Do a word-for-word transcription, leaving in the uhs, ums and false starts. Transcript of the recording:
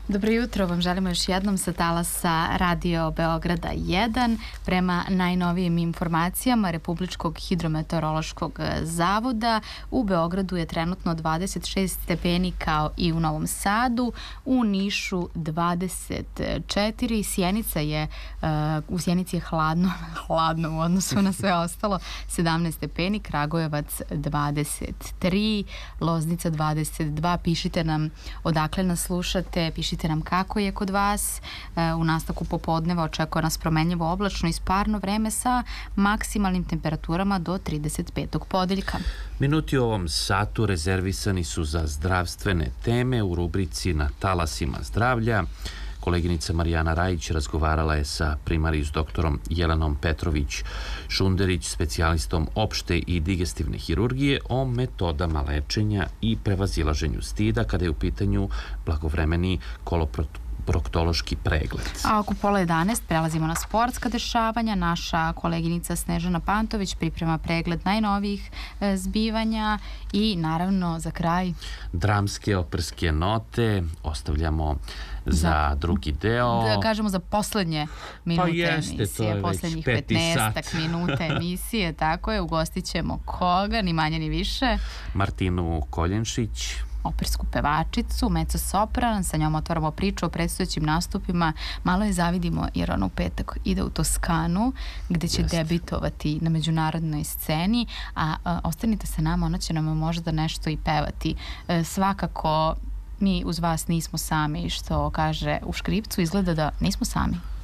Dobro jutro, vam želimo još jednom sa talasa Radio Beograda jedan. Prema najnovijim informacijama Republičkog hidrometeorološkog zavoda, u Beogradu je trenutno dvadeset šest stepeni kao i u Novom Sadu, u Nišu dvadeset četiri, Sjenica je, uh, u Sjenici je hladno, hladno u odnosu na sve ostalo, sedamnaest stepeni, Kragujevac dvadeset tri, Loznica dvadeset dva, pišite nam odakle nas slušate, pišite nam kako je kod vas. U nastavku popodneva očekuje nas promenljivo oblačno i sparno vreme sa maksimalnim temperaturama do trideset petog podeljka. Minuti u ovom satu rezervisani su za zdravstvene teme u rubrici Na talasima zdravlja. Koleginica Marijana Rajić razgovarala je sa primarijus doktorom Jelenom Petrović-Šunderić, specijalistom opšte i digestivne hirurgije, o metodama lečenja i prevazilaženju stida kada je u pitanju blagovremeni koloproktološki pregled. A oko pola jedanaest prelazimo na sportska dešavanja. Naša koleginica Snežana Pantović priprema pregled najnovijih e, zbivanja i naravno za kraj dramske operske note ostavljamo za, za drugi deo. Da kažemo za poslednje minute pa jeste, emisije, poslednjih petnaestak minuta emisije, tako je, ugostit ćemo koga, ni manje ni više. Martinu Koljenšić, opersku pevačicu, mezzo-sopran, sa njom otvaramo priču o predstojećim nastupima, malo je zavidimo jer ona u petak ide u Toskanu gde će Jeste. debitovati na međunarodnoj sceni, a, a ostanite sa nama, ona će nam možda nešto i pevati. E, svakako mi uz vas nismo sami, što kaže u škripcu, izgleda da nismo sami.